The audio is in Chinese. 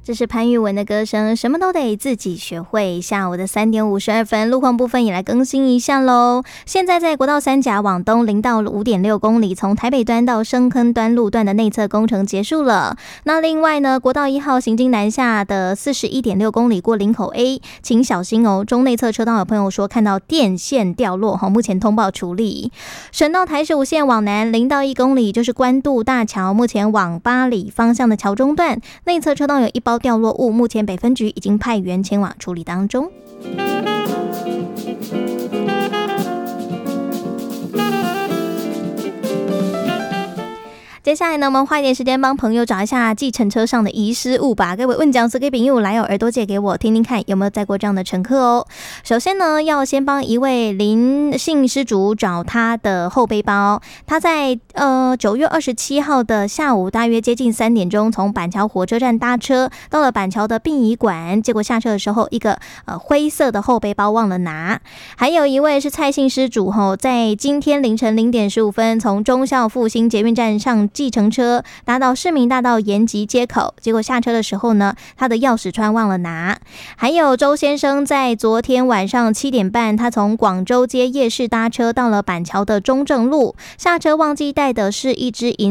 这是潘玉文的歌声，什么都得自己学会。下午的3点52分，路况部分也来更新一下喽。现在在国道三甲往东0到5.6公里，从台北端到深坑端路段的内侧工程结束了。那另外呢，国道1号行经南下的41.6公里过林口 A， 请小心哦。中内侧车道有朋友说看到电线掉落，目前通报处理。省道台15线往南0到1公里，就是关渡大桥，目前往八里方向的桥中段内侧车道有1包掉落物，目前北分局已经派员前往处理当中。接下来呢，我们花一点时间帮朋友找一下计程车上的遗失物吧。各位问讲师给朋友来有耳朵借给我听听看，有没有载过这样的乘客哦。首先呢，要先帮一位林姓失主找他的后背包。他在9月27号的下午大约接近3点钟，从板桥火车站搭车到了板桥的殡仪馆，结果下车的时候一个灰色的后背包忘了拿。还有一位是蔡姓失主在今天凌晨0点15分从忠孝复兴捷运站上计程车搭到市民大道延吉街口，结果下车的时候呢，他的钥匙串忘了拿。还有周先生在昨天晚上7点半，他从广州街夜市搭车到了板桥的中正路，下车忘记带的是一支银